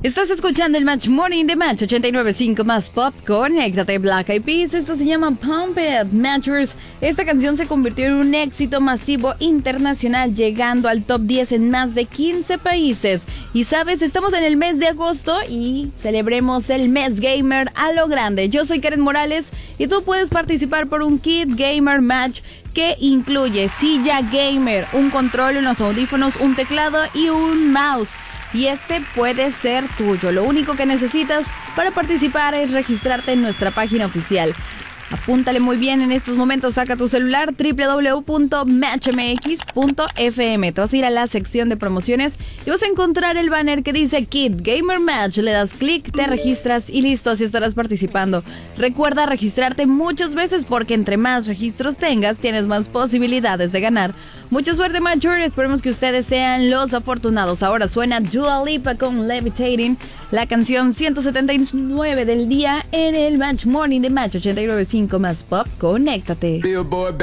Estás escuchando el Match Morning de Match 89.5 más Pop. Conéctate, Black Eyed Peas. Esto se llama Pump It, Matchers. Esta canción se convirtió en un éxito masivo internacional, llegando al top 10 en más de 15 países. Y sabes, estamos en el mes de agosto y celebremos el mes gamer a lo grande. Yo soy Karen Morales y tú puedes participar por un kit gamer match que incluye silla gamer, un control, unos audífonos, un teclado y un mouse. Y este puede ser tuyo. Lo único que necesitas para participar es registrarte en nuestra página oficial. Apúntale muy bien en estos momentos, saca tu celular, www.matchmx.fm. Te vas a ir a la sección de promociones y vas a encontrar el banner que dice Kid Gamer Match. Le das clic, te registras y listo, así estarás participando. Recuerda registrarte muchas veces porque entre más registros tengas, tienes más posibilidades de ganar. Mucha suerte, Matcher. Esperemos que ustedes sean los afortunados. Ahora suena Dua Lipa con Levitating, la canción 179 del día en el Match Morning de Match 89.5 más Pop. Conéctate.